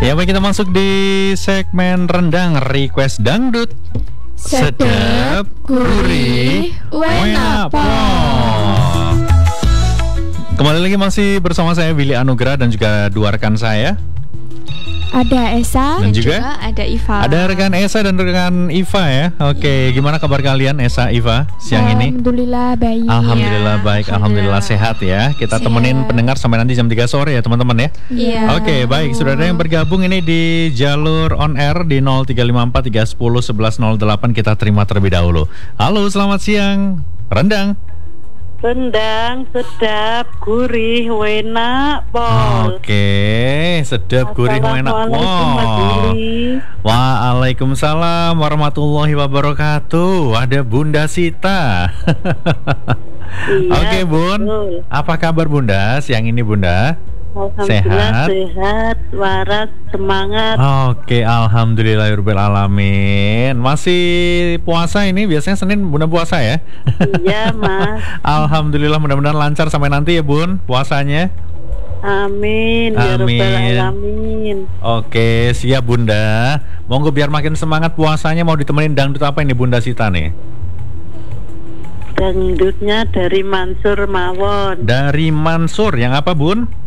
Ya, baik, kita masuk di segmen rendang request dangdut. Sedap, gurih, enak. Kembali lagi masih bersama saya Willy Anugrah dan juga dua rekan saya. Ada Esa dan juga ada Iva. Ada rekan Esa dan rekan Iva ya. Oke, gimana kabar kalian Esa, Iva siang ini? Alhamdulillah baik. Alhamdulillah baik, alhamdulillah sehat ya. Kita temenin pendengar sampai nanti jam 3 sore ya teman-teman ya. Iya. Oke, baik, sudah ada yang bergabung ini di jalur on air di 0354 310 1108. Kita terima terlebih dahulu. Halo, selamat siang. Rendang sedap, gurih, enak, pol. Oke, sedap, gurih, enak, pol. Waalaikumsalam warahmatullahi wabarakatuh. Ada Bunda Sita. Iya, Oke, Bun. Betul. Apa kabar Bunda siang ini, Bunda? Alhamdulillah sehat, waras, semangat. Oke, alhamdulillahirabbil alamin. Masih puasa ini, biasanya Senin Bunda puasa ya? Iya, Mas. Alhamdulillah, mudah-mudahan lancar sampai nanti ya, Bun, puasanya. Amin. Ya Rabbal alamin. Oke, siap Bunda. Monggo biar makin semangat puasanya, mau ditemenin dangdut apa ini Bunda Sita nih? Dangdutnya dari Mansur mawon. Dari Mansur, yang apa Bun?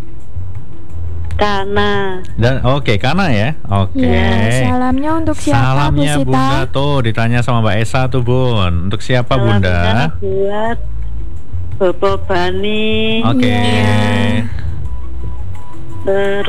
Kana. Dan oke, Kana ya. Oke. Ya, salamnya untuk siapa, Salamnya Bu Sita? Bunda tuh ditanya sama Mbak Esa tuh, Bun. Untuk siapa Bunda? Salamnya buat Bobo Bani. Oke. Terus